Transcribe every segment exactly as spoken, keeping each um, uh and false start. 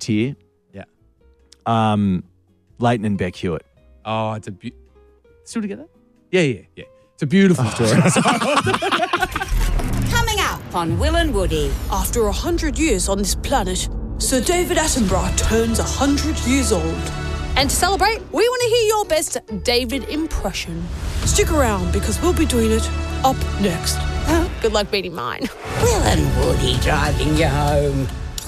here. Yeah. Um, Leighton and Beck Hewitt. Oh, it's a be- still together? Yeah, yeah, yeah. It's a beautiful story. Coming up on Will and Woody. After a hundred years on this planet, Sir David Attenborough turns a hundred years old. And to celebrate, we want to hear your best David impression. Stick around because we'll be doing it up next. Huh? Good luck beating mine. Will and Woody driving you home.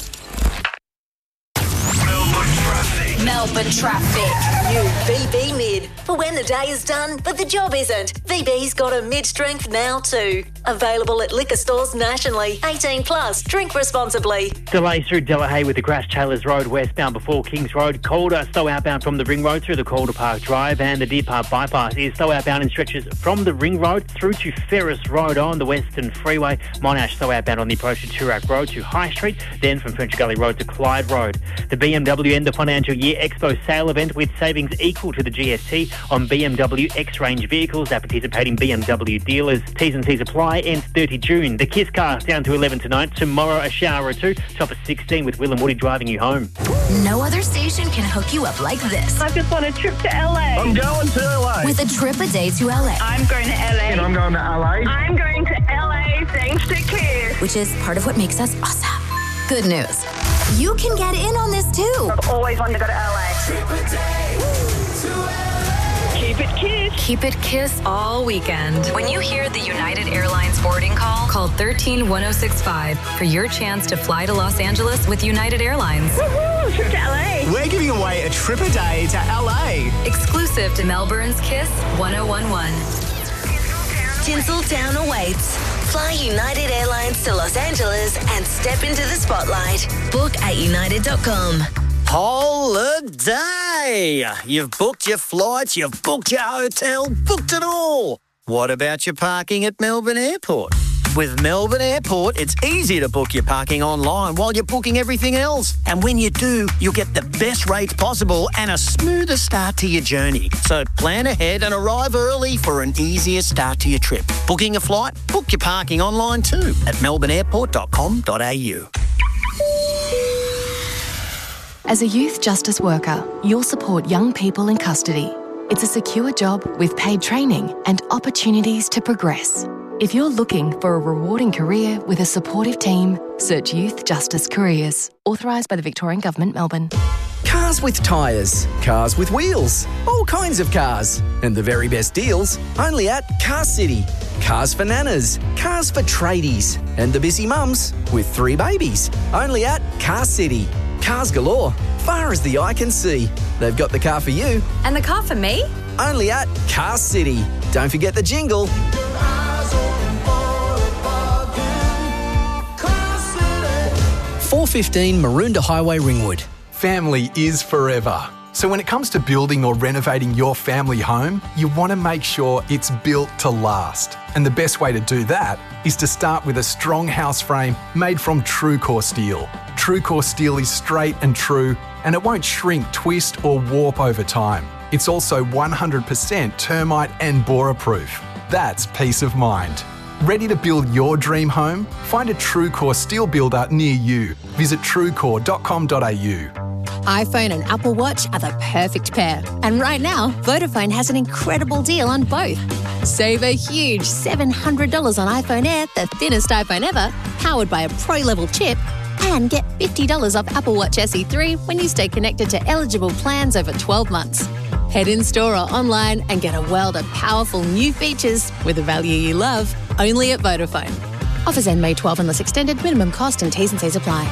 Melbourne traffic. New V B Mid. For when the day is done, but the job isn't. V B's got a mid-strength now too. Available at liquor stores nationally. eighteen plus. Drink responsibly. Delays through Delahaye with the crash Taylors Road westbound before Kings Road. Calder slow outbound from the Ring Road through the Calder Park Drive, and the Deer Park Bypass is slow outbound in stretches from the Ring Road through to Ferris Road on the Western Freeway. Monash slow outbound on the approach to Toorak Road to High Street, then from French Gully Road to Clyde Road. The B M W end of financial year Expo sale event with savings equal to the G S T on B M W X-Range vehicles at participating B M W dealers. T's and C's apply. Ends thirtieth of June. The Kiss car down to eleven tonight. Tomorrow a shower or two. Top of sixteen with Will and Woody driving you home. No other station can hook you up like this. I just want a trip to L A. I'm going to L A. With a trip a day to L A. I'm going to L A. And I'm going to L A. I'm going to L A thanks to Kiss. Which is part of what makes us awesome. Good news. You can get in on this too. I've always wanted to go to L A. Trip a day to L A. Keep it Kiss. Keep it Kiss all weekend. When you hear the United Airlines boarding call, call one three one oh six five for your chance to fly to Los Angeles with United Airlines. Woohoo! Trip to L A. We're giving away a trip a day to L A. Exclusive to Melbourne's Kiss one oh one one. Tinseltown awaits. Fly United Airlines to Los Angeles and step into the spotlight. Book at united dot com. Holiday! You've booked your flights, you've booked your hotel, booked it all. What about your parking at Melbourne Airport? With Melbourne Airport, it's easy to book your parking online while you're booking everything else. And when you do, you'll get the best rates possible and a smoother start to your journey. So plan ahead and arrive early for an easier start to your trip. Booking a flight? Book your parking online too at melbourne airport dot com dot a u. As a youth justice worker, you'll support young people in custody. It's a secure job with paid training and opportunities to progress. If you're looking for a rewarding career with a supportive team, search Youth Justice Careers. Authorised by the Victorian Government, Melbourne. Cars with tyres, cars with wheels, all kinds of cars. And the very best deals only at Car City. Cars for nanas, cars for tradies, and the busy mums with three babies. Only at Car City. Cars galore, far as the eye can see. They've got the car for you. And the car for me? Only at Car City. Don't forget the jingle. four fifteen Maroondah Highway, Ringwood. Family is forever. So when it comes to building or renovating your family home, you want to make sure it's built to last. And the best way to do that is to start with a strong house frame made from TrueCore steel. TrueCore steel is straight and true, and it won't shrink, twist or warp over time. It's also one hundred percent termite and borer proof. That's peace of mind. Ready to build your dream home? Find a TrueCore steel builder near you. Visit truecore dot com dot a u. iPhone and Apple Watch are the perfect pair. And right now, Vodafone has an incredible deal on both. Save a huge seven hundred dollars on iPhone Air, the thinnest iPhone ever, powered by a pro-level chip, and get fifty dollars off Apple Watch S E three when you stay connected to eligible plans over twelve months. Head in-store or online and get a world of powerful new features with a value you love, only at Vodafone. Offers end May twelfth unless extended. Minimum cost and T's and C's apply.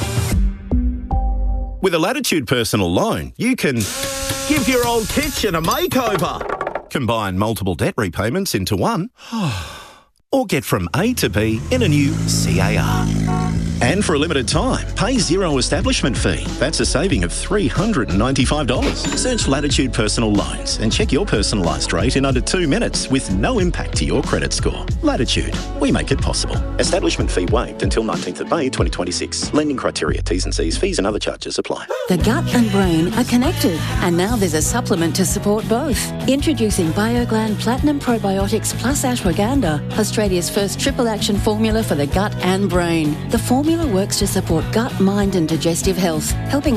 With a Latitude personal loan, you can give your old kitchen a makeover, combine multiple debt repayments into one, or get from A to B in a new C A R. And for a limited time, pay zero establishment fee. That's a saving of three hundred ninety-five dollars. Search Latitude Personal Loans and check your personalised rate in under two minutes with no impact to your credit score. Latitude, we make it possible. Establishment fee waived until nineteenth of May twenty twenty-six. Lending criteria, T's and C's, fees and other charges apply. The gut and brain are connected, and now there's a supplement to support both. Introducing BioGland Platinum Probiotics Plus Ashwagandha, Australia's first triple action formula for the gut and brain. The formula works to support gut, mind and digestive health, helping